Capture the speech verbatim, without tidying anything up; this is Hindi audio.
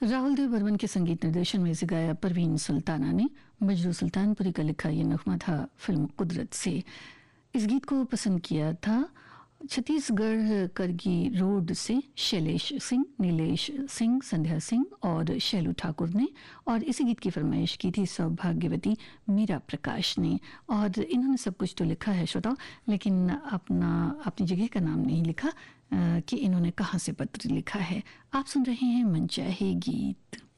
राहुल देव बर्मन के संगीत निर्देशन में इसे गाया परवीन सुल्ताना ने। मजरू सुल्तानपुरी का लिखा ये नगमा था फिल्म कुदरत से। इस गीत को पसंद किया था छत्तीसगढ़ करगी रोड से शैलेश सिंह, नीलेश सिंह, संध्या सिंह और शैलू ठाकुर ने, और इसी गीत की फरमाइश की थी सौभाग्यवती मीरा प्रकाश ने। और इन्होंने सब कुछ तो लिखा है श्रोताओ, लेकिन अपना अपनी जगह का नाम नहीं लिखा कि इन्होंने कहाँ से पत्र लिखा है। आप सुन रहे हैं मनचाहे गीत।